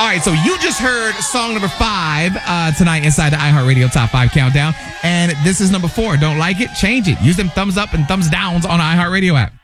All right, so you just heard song number 5 tonight inside the iHeartRadio Top 5 Countdown. And this is number 4. Don't like it? Change it. Use them thumbs up and thumbs downs on the iHeartRadio app.